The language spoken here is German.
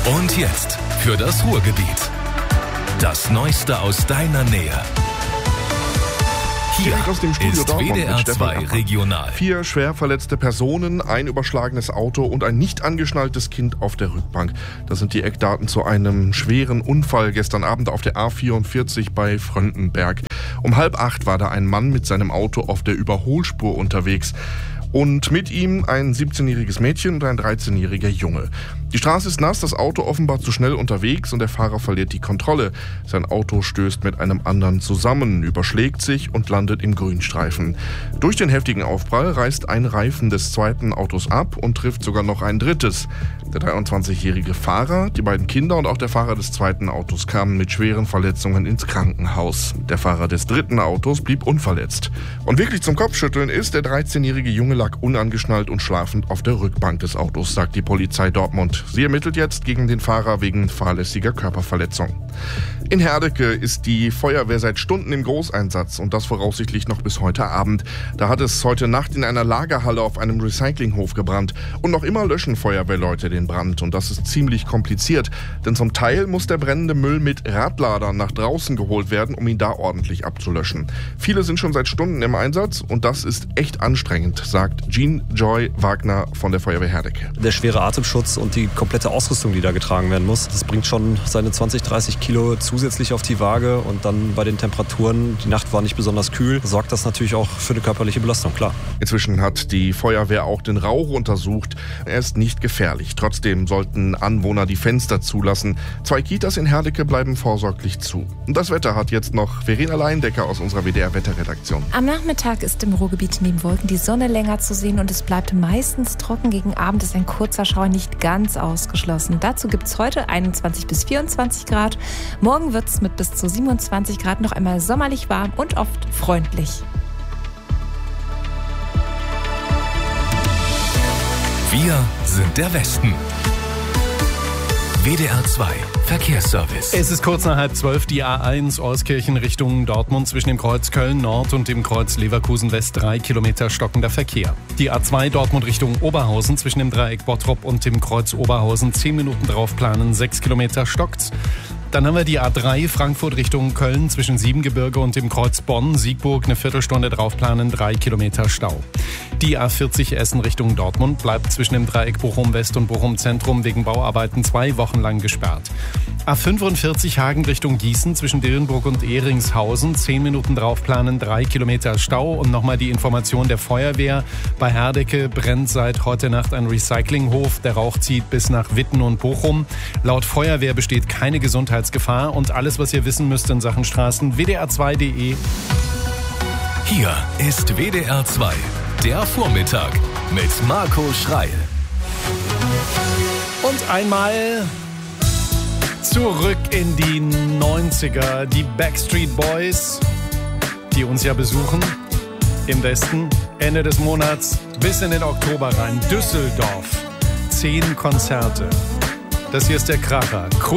Und jetzt für das Ruhrgebiet. Das Neueste aus deiner Nähe. Hier aus dem Studio ist Dortmund WDR 2 Regional. 4 schwer verletzte Personen, ein überschlagenes Auto und ein nicht angeschnalltes Kind auf der Rückbank. Das sind die Eckdaten zu einem schweren Unfall gestern Abend auf der A44 bei Fröndenberg. Um 7:30 war da ein Mann mit seinem Auto auf der Überholspur unterwegs. Und mit ihm ein 17-jähriges Mädchen und ein 13-jähriger Junge. Die Straße ist nass, das Auto offenbar zu schnell unterwegs und der Fahrer verliert die Kontrolle. Sein Auto stößt mit einem anderen zusammen, überschlägt sich und landet im Grünstreifen. Durch den heftigen Aufprall reißt ein Reifen des zweiten Autos ab und trifft sogar noch ein drittes. Der 23-jährige Fahrer, die beiden Kinder und auch der Fahrer des zweiten Autos kamen mit schweren Verletzungen ins Krankenhaus. Der Fahrer des dritten Autos blieb unverletzt. Und wirklich zum Kopfschütteln ist, der 13-jährige Junge lag unangeschnallt und schlafend auf der Rückbank des Autos, sagt die Polizei Dortmund. Sie ermittelt jetzt gegen den Fahrer wegen fahrlässiger Körperverletzung. In Herdecke ist die Feuerwehr seit Stunden im Großeinsatz und das voraussichtlich noch bis heute Abend. Da hat es heute Nacht in einer Lagerhalle auf einem Recyclinghof gebrannt. Und noch immer löschen Feuerwehrleute den Brand und das ist ziemlich kompliziert, denn zum Teil muss der brennende Müll mit Radladern nach draußen geholt werden, um ihn da ordentlich abzulöschen. Viele sind schon seit Stunden im Einsatz und das ist echt anstrengend, sagt Jean Joy Wagner von der Feuerwehr Herdecke. Der schwere Atemschutz und die komplette Ausrüstung, die da getragen werden muss, das bringt schon seine 20, 30 Kilo zusätzlich auf die Waage und dann bei den Temperaturen, die Nacht war nicht besonders kühl, sorgt das natürlich auch für eine körperliche Belastung, klar. Inzwischen hat die Feuerwehr auch den Rauch untersucht. Er ist nicht gefährlich. Trotzdem sollten Anwohner die Fenster zulassen. 2 Kitas in Herdecke bleiben vorsorglich zu. Und das Wetter hat jetzt noch Verena Leindecker aus unserer WDR-Wetterredaktion. Am Nachmittag ist im Ruhrgebiet neben Wolken die Sonne länger zu sehen und es bleibt meistens trocken. Gegen Abend ist ein kurzer Schauer nicht ganz ausgeschlossen. Dazu gibt es heute 21 bis 24 Grad. Morgen wird es mit bis zu 27 Grad noch einmal sommerlich warm und oft freundlich. Wir sind der Westen. WDR 2 Verkehrsservice. Es ist kurz nach 11:30, die A1 Euskirchen Richtung Dortmund zwischen dem Kreuz Köln Nord und dem Kreuz Leverkusen West 3 Kilometer stockender Verkehr. Die A2 Dortmund Richtung Oberhausen zwischen dem Dreieck Bottrop und dem Kreuz Oberhausen 10 Minuten draufplanen, 6 Kilometer stockt's. Dann haben wir die A3 Frankfurt Richtung Köln zwischen Siebengebirge und dem Kreuz Bonn-Siegburg eine Viertelstunde draufplanen, 3 Kilometer Stau. Die A40 Essen Richtung Dortmund bleibt zwischen dem Dreieck Bochum West und Bochum Zentrum wegen Bauarbeiten 2 Wochen lang gesperrt. A45 Hagen Richtung Gießen zwischen Dillenburg und Ehringshausen 10 Minuten draufplanen, 3 Kilometer Stau. Und nochmal die Information der Feuerwehr. Bei Herdecke brennt seit heute Nacht ein Recyclinghof. Der Rauch zieht bis nach Witten und Bochum. Laut Feuerwehr besteht keine Gesundheitsgefahr. Und alles, was ihr wissen müsst in Sachen Straßen, wdr2.de. Hier ist WDR 2, der Vormittag mit Marco Schreil. Und einmal zurück in die 90er. Die Backstreet Boys, die uns ja besuchen im Westen. Ende des Monats bis in den Oktober rein. Düsseldorf. 10 Konzerte. Das hier ist der Kracher.